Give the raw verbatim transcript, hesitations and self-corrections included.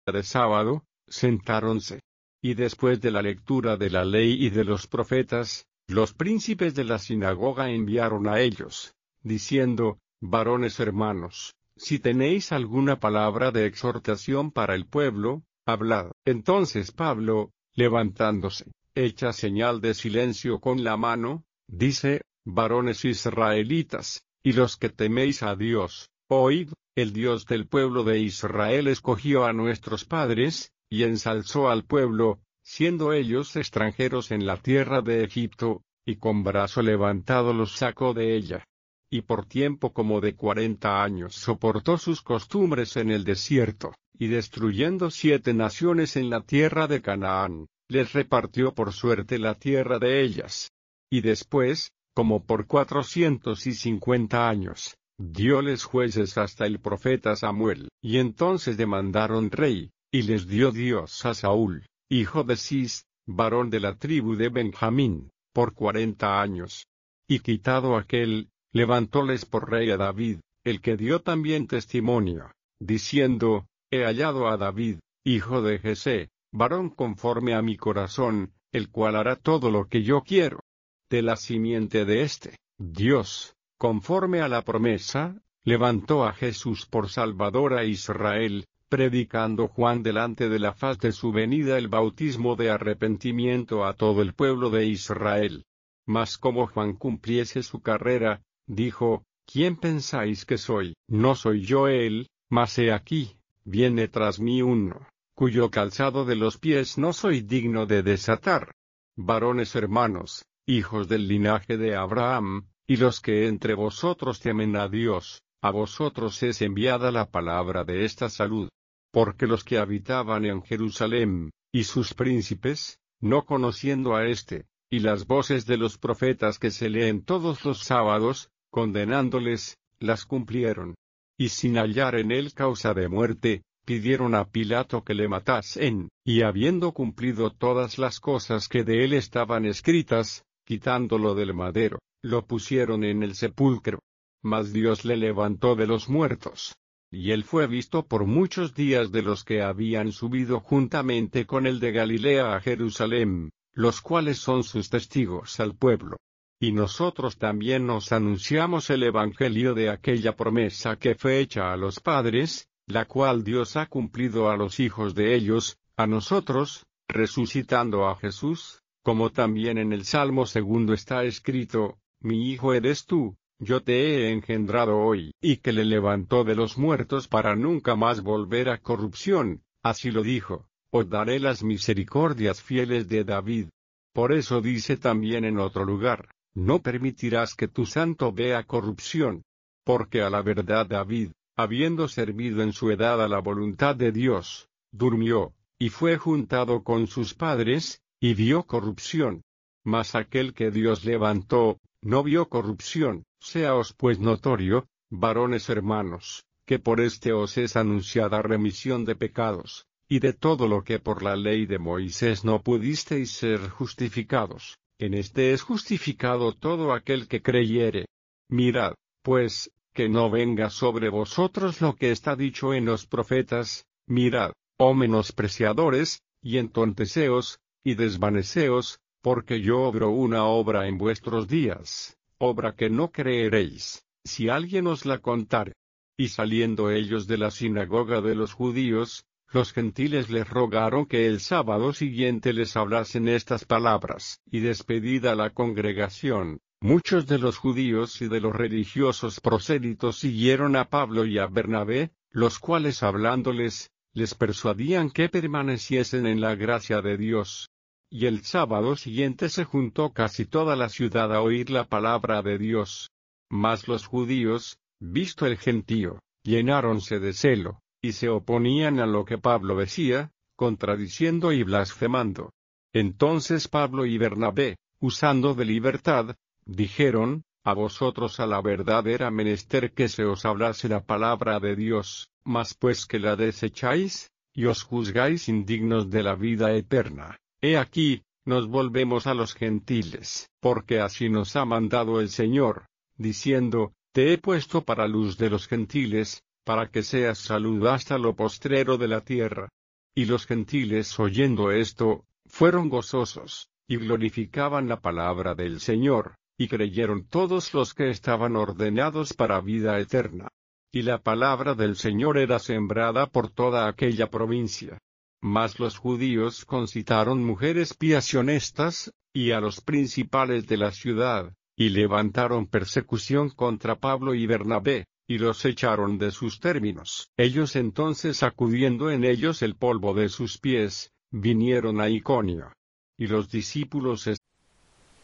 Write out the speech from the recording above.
de sábado, sentáronse. Y después de la lectura de la ley y de los profetas, los príncipes de la sinagoga enviaron a ellos, diciendo, varones hermanos, si tenéis alguna palabra de exhortación para el pueblo, hablad. Entonces Pablo, levantándose, hecha señal de silencio con la mano, dice, varones israelitas, y los que teméis a Dios, oíd, el Dios del pueblo de Israel escogió a nuestros padres, y ensalzó al pueblo, siendo ellos extranjeros en la tierra de Egipto, y con brazo levantado los sacó de ella. Y por tiempo como de cuarenta años soportó sus costumbres en el desierto, y destruyendo siete naciones en la tierra de Canaán, les repartió por suerte la tierra de ellas. Y después, como por cuatrocientos y cincuenta años, dióles jueces hasta el profeta Samuel. Y entonces demandaron rey, y les dio Dios a Saúl, hijo de Cis, varón de la tribu de Benjamín, por cuarenta años. Y quitado aquel, levantóles por rey a David, el que dio también testimonio, diciendo, he hallado a David, hijo de Jesé, varón conforme a mi corazón, el cual hará todo lo que yo quiero. De la simiente de éste, Dios, conforme a la promesa, levantó a Jesús por Salvador a Israel, predicando Juan delante de la faz de su venida el bautismo de arrepentimiento a todo el pueblo de Israel. Mas como Juan cumpliese su carrera, dijo, ¿quién pensáis que soy? No soy yo él, mas he aquí, viene tras mí uno, cuyo calzado de los pies no soy digno de desatar. Varones hermanos, hijos del linaje de Abraham, y los que entre vosotros temen a Dios, a vosotros es enviada la palabra de esta salud. Porque los que habitaban en Jerusalén, y sus príncipes, no conociendo a éste, y las voces de los profetas que se leen todos los sábados, condenándoles, las cumplieron. Y sin hallar en él causa de muerte, pidieron a Pilato que le matasen, y habiendo cumplido todas las cosas que de él estaban escritas, quitándolo del madero, lo pusieron en el sepulcro. Mas Dios le levantó de los muertos. Y él fue visto por muchos días de los que habían subido juntamente con él de Galilea a Jerusalén, los cuales son sus testigos al pueblo. Y nosotros también nos anunciamos el evangelio de aquella promesa que fue hecha a los padres, la cual Dios ha cumplido a los hijos de ellos, a nosotros, resucitando a Jesús, como también en el Salmo segundo está escrito, mi hijo eres tú, yo te he engendrado hoy, y que le levantó de los muertos para nunca más volver a corrupción, así lo dijo, os daré las misericordias fieles de David. Por eso dice también en otro lugar, no permitirás que tu santo vea corrupción. Porque a la verdad David, habiendo servido en su edad a la voluntad de Dios, durmió, y fue juntado con sus padres, y vio corrupción. Mas aquel que Dios levantó, no vio corrupción. Seaos pues notorio, varones hermanos, que por este os es anunciada remisión de pecados, y de todo lo que por la ley de Moisés no pudisteis ser justificados, en este es justificado todo aquel que creyere. Mirad, pues, que no venga sobre vosotros lo que está dicho en los profetas, mirad, oh menospreciadores, y entonteceos, y desvaneceos, porque yo obro una obra en vuestros días, obra que no creeréis, si alguien os la contare. Y saliendo ellos de la sinagoga de los judíos, los gentiles les rogaron que el sábado siguiente les hablasen estas palabras. Y despedida la congregación, muchos de los judíos y de los religiosos prosélitos siguieron a Pablo y a Bernabé, los cuales hablándoles, les persuadían que permaneciesen en la gracia de Dios. Y el sábado siguiente se juntó casi toda la ciudad a oír la palabra de Dios. Mas los judíos, visto el gentío, llenáronse de celo, y se oponían a lo que Pablo decía, contradiciendo y blasfemando. Entonces Pablo y Bernabé, usando de libertad, dijeron, a vosotros a la verdad era menester que se os hablase la palabra de Dios, mas pues que la desecháis, y os juzgáis indignos de la vida eterna. He aquí, nos volvemos a los gentiles, porque así nos ha mandado el Señor, diciendo, te he puesto para luz de los gentiles, para que seas salud hasta lo postrero de la tierra. Y los gentiles oyendo esto, fueron gozosos, y glorificaban la palabra del Señor, y creyeron todos los que estaban ordenados para vida eterna. Y la palabra del Señor era sembrada por toda aquella provincia. Mas los judíos concitaron mujeres pías y honestas, y a los principales de la ciudad, y levantaron persecución contra Pablo y Bernabé, y los echaron de sus términos. Ellos entonces, sacudiendo en ellos el polvo de sus pies, vinieron a Iconio. Y los discípulos